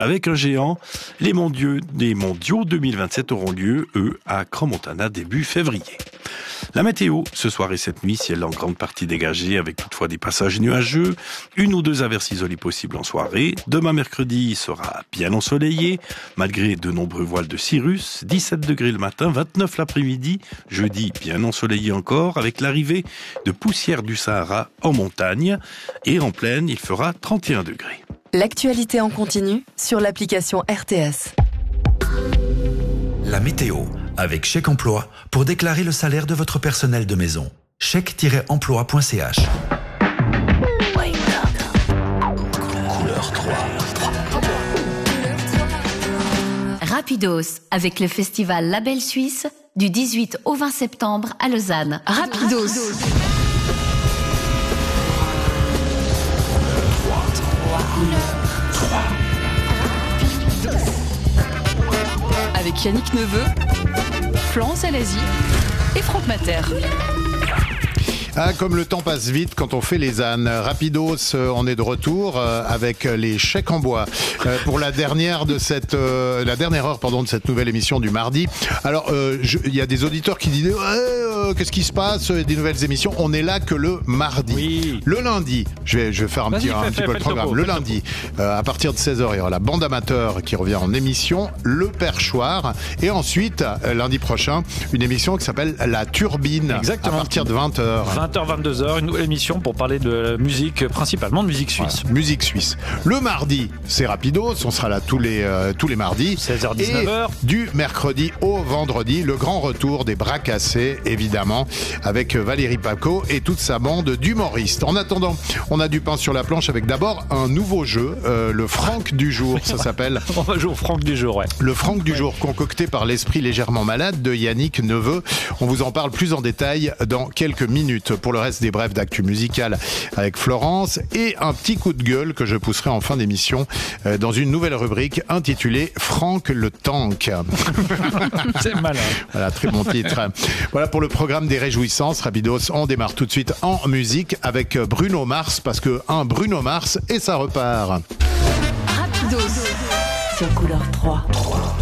avec un géant. Les mondiaux 2027 auront lieu, eux, à Crans-Montana début février. La météo, ce soir et cette nuit, ciel en grande partie dégagé avec toutefois des passages nuageux, 1 ou 2 averses isolées possibles en soirée. Demain mercredi sera bien ensoleillé, malgré de nombreux voiles de cirrus, 17 degrés le matin, 29 l'après-midi, jeudi bien ensoleillé encore, avec l'arrivée de poussière du Sahara en montagne, et en plaine il fera 31 degrés. L'actualité en continu sur l'application RTS. La météo avec Chèque Emploi pour déclarer le salaire de votre personnel de maison. Chèque-emploi.ch. Couleur 3. Rapidos avec le festival Label Suisse du 18 au 20 septembre à Lausanne. Rapidos. Avec Yannick Neveu, Florence Alazi et Franck Mater. Ah, comme le temps passe vite quand on fait les ânes. Rapidos, on est de retour avec les chèques en bois pour la dernière heure de cette nouvelle émission du mardi. Alors, il y a des auditeurs qui disent qu'est-ce qui se passe, des nouvelles émissions. On est là que le mardi. Oui. Le lundi, je vais faire un petit peu le programme. Le lundi, à partir de 16h, il y aura la bande amateur qui revient en émission, le perchoir, et ensuite lundi prochain, une émission qui s'appelle La Turbine. Exactement. À partir de 20h. 20h, 22h, une nouvelle émission pour parler de musique, principalement de musique suisse. Voilà, musique suisse. Le mardi, c'est Rapidos, on sera là tous les mardis. 16h, 19h. Et du mercredi au vendredi, le grand retour des bras cassés, évidemment, avec Valérie Paco et toute sa bande d'humoristes. En attendant, on a du pain sur la planche avec d'abord un nouveau jeu, le Franck du jour, ça s'appelle. On va jouer au Franck du jour, ouais. Le Franck du jour, concocté par l'esprit légèrement malade de Yannick Neveu. On vous en parle plus en détail dans quelques minutes. Pour le reste des brèves d'actu musicale avec Florence et un petit coup de gueule que je pousserai en fin d'émission dans une nouvelle rubrique intitulée Franck le Tank. C'est malin. Voilà, très bon titre. Voilà pour le programme des réjouissances. Rapidos, on démarre tout de suite en musique avec Bruno Mars, parce que un Bruno Mars et ça repart. Rapidos Sur Couleur 3.